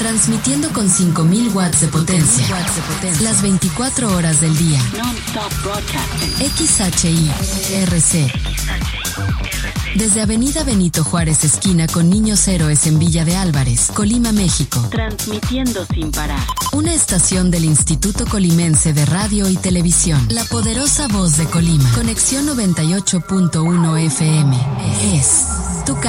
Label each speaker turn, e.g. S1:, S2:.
S1: Transmitiendo con 5000 watts de potencia. Las 24 horas del día. XHI-RC. Desde Avenida Benito Juárez, esquina con Niños Héroes en Villa de Álvarez, Colima, México.
S2: Transmitiendo sin parar.
S1: Una estación del Instituto Colimense de Radio y Televisión. La poderosa voz de Colima. Conexión 98.1 FM. Es